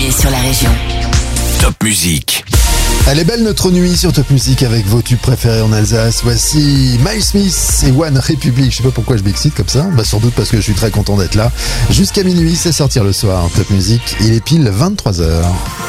arrivée sur la région. Top Musique. Elle est belle notre nuit sur Top Music avec vos tubes préférés en Alsace. Voici Miles Smith et One Republic. Je sais pas pourquoi je m'excite comme ça. Sans doute parce que je suis très content d'être là. Jusqu'à minuit, c'est sortir le soir. Top Music, il est pile 23h.